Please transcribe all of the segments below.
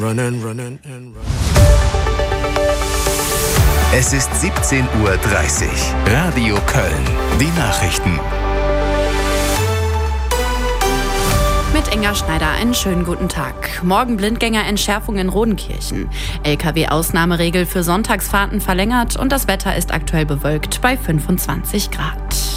Es ist 17:30 Uhr. Radio Köln. Die Nachrichten. Mit Inga Schneider einen schönen guten Tag. Morgen Blindgängerentschärfung in Rodenkirchen. LKW-Ausnahmeregel für Sonntagsfahrten verlängert und das Wetter ist aktuell bewölkt bei 25 Grad.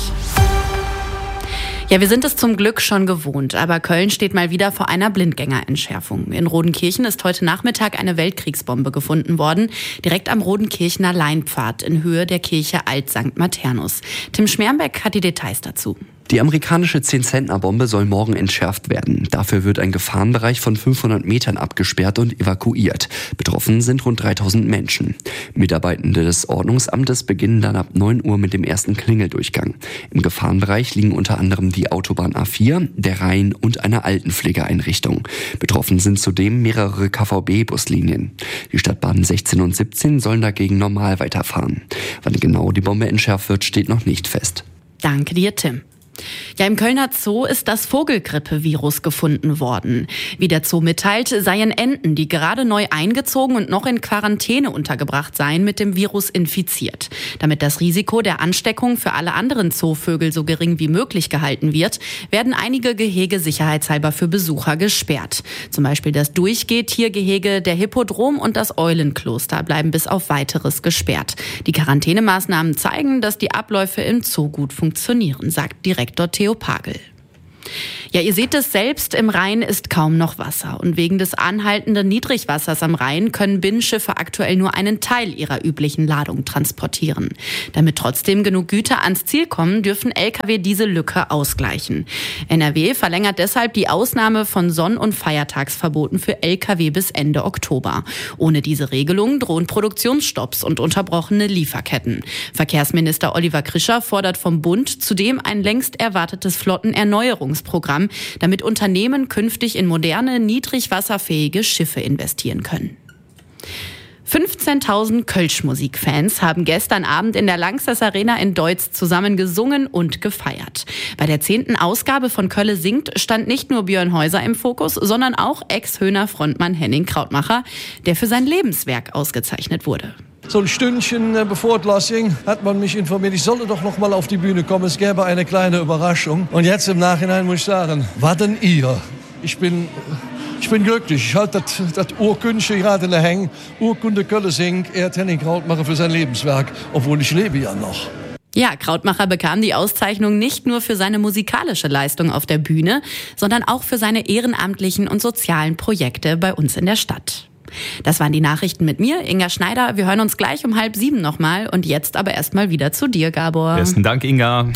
Ja, wir sind es zum Glück schon gewohnt, aber Köln steht mal wieder vor einer Blindgängerentschärfung. In Rodenkirchen ist heute Nachmittag eine Weltkriegsbombe gefunden worden, direkt am Rodenkirchener Leinpfad in Höhe der Kirche Alt St. Maternus. Tim Schmermbeck hat die Details dazu. Die amerikanische 10-Zentner-Bombe soll morgen entschärft werden. Dafür wird ein Gefahrenbereich von 500 Metern abgesperrt und evakuiert. Betroffen sind rund 3000 Menschen. Mitarbeitende des Ordnungsamtes beginnen dann ab 9 Uhr mit dem ersten Klingeldurchgang. Im Gefahrenbereich liegen unter anderem die Autobahn A4, der Rhein und eine Altenpflegeeinrichtung. Betroffen sind zudem mehrere KVB-Buslinien. Die Stadtbahnen 16 und 17 sollen dagegen normal weiterfahren. Wann genau die Bombe entschärft wird, steht noch nicht fest. Danke dir, Tim. Ja, im Kölner Zoo ist das Vogelgrippe-Virus gefunden worden. Wie der Zoo mitteilt, seien Enten, die gerade neu eingezogen und noch in Quarantäne untergebracht seien, mit dem Virus infiziert. Damit das Risiko der Ansteckung für alle anderen Zoovögel so gering wie möglich gehalten wird, werden einige Gehege sicherheitshalber für Besucher gesperrt. Zum Beispiel das Durchgeh-Tiergehege, der Hippodrom und das Eulenkloster bleiben bis auf Weiteres gesperrt. Die Quarantänemaßnahmen zeigen, dass die Abläufe im Zoo gut funktionieren, sagt Direktor Theo Pagel. Ja, ihr seht es selbst, im Rhein ist kaum noch Wasser. Und wegen des anhaltenden Niedrigwassers am Rhein können Binnenschiffe aktuell nur einen Teil ihrer üblichen Ladung transportieren. Damit trotzdem genug Güter ans Ziel kommen, dürfen Lkw diese Lücke ausgleichen. NRW verlängert deshalb die Ausnahme von Sonn- und Feiertagsverboten für Lkw bis Ende Oktober. Ohne diese Regelung drohen Produktionsstopps und unterbrochene Lieferketten. Verkehrsminister Oliver Krischer fordert vom Bund zudem ein längst erwartetes Flottenerneuerungsprogramm, damit Unternehmen künftig in moderne, niedrigwasserfähige Schiffe investieren können. 15.000 Kölsch-Musikfans haben gestern Abend in der Lanxess Arena in Deutz zusammen gesungen und gefeiert. Bei der 10. Ausgabe von Kölle singt stand nicht nur Björn Häuser im Fokus, sondern auch Ex-Höhner-Frontmann Henning Krautmacher, der für sein Lebenswerk ausgezeichnet wurde. So ein Stündchen bevor es losging, hat man mich informiert, ich sollte doch noch mal auf die Bühne kommen. Es gäbe eine kleine Überraschung. Und jetzt im Nachhinein muss ich sagen, was denn ihr? Ich bin glücklich. Ich halte das Urkünstchen gerade in der Hänge. Urkunde Kölle singt, ehrt Henning Krautmacher für sein Lebenswerk, obwohl ich lebe ja noch. Ja, Krautmacher bekam die Auszeichnung nicht nur für seine musikalische Leistung auf der Bühne, sondern auch für seine ehrenamtlichen und sozialen Projekte bei uns in der Stadt. Das waren die Nachrichten mit mir, Inga Schneider. Wir hören uns gleich um 6:30 nochmal. Und jetzt aber erstmal wieder zu dir, Gabor. Besten Dank, Inga.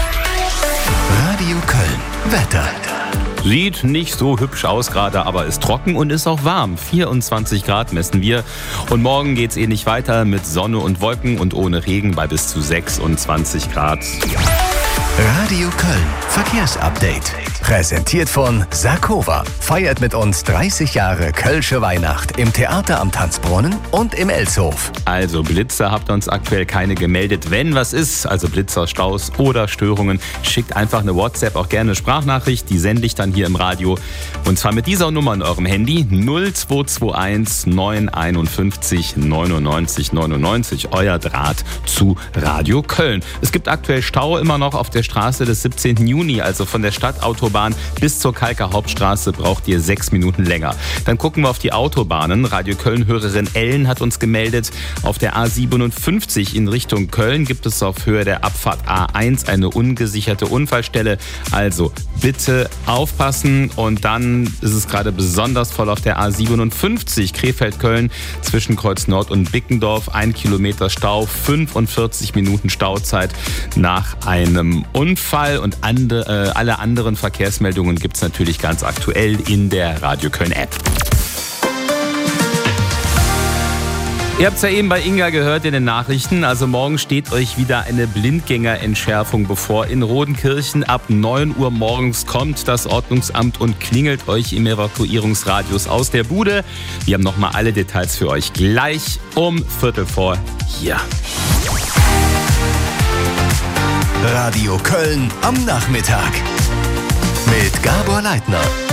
Radio Köln. Wetter. Sieht nicht so hübsch aus gerade, aber ist trocken und ist auch warm. 24 Grad messen wir. Und morgen geht's ähnlich weiter mit Sonne und Wolken und ohne Regen bei bis zu 26 Grad. Radio Köln. Verkehrsupdate. Präsentiert von Sarkova. Feiert mit uns 30 Jahre Kölsche Weihnacht im Theater am Tanzbrunnen und im Elshof. Also Blitzer habt ihr uns aktuell keine gemeldet. Wenn was ist, also Blitzer, Staus oder Störungen, schickt einfach eine WhatsApp, auch gerne eine Sprachnachricht. Die sende ich dann hier im Radio. Und zwar mit dieser Nummer in eurem Handy 0221 951 99 99. Euer Draht zu Radio Köln. Es gibt aktuell Stau immer noch auf der Straße des 17. Juni, also von der Stadtautobahn bis zur Kalker Hauptstraße braucht ihr 6 Minuten länger. Dann gucken wir auf die Autobahnen. Radio Köln-Hörerin Ellen hat uns gemeldet, auf der A57 in Richtung Köln gibt es auf Höhe der Abfahrt A1 eine ungesicherte Unfallstelle. Also bitte aufpassen. Und dann ist es gerade besonders voll auf der A57 Krefeld-Köln zwischen Kreuz Nord und Bickendorf. 1 Kilometer Stau, 45 Minuten Stauzeit nach einem Unfall. Und alle anderen Verkehrsmeldungen gibt es natürlich ganz aktuell in der Radio Köln App. Ihr habt es ja eben bei Inga gehört in den Nachrichten. Also morgen steht euch wieder eine Blindgängerentschärfung bevor. In Rodenkirchen ab 9 Uhr morgens kommt das Ordnungsamt und klingelt euch im Evakuierungsradius aus der Bude. Wir haben nochmal alle Details für euch gleich um 3:15 hier. Radio Köln am Nachmittag mit Gabor Leitner.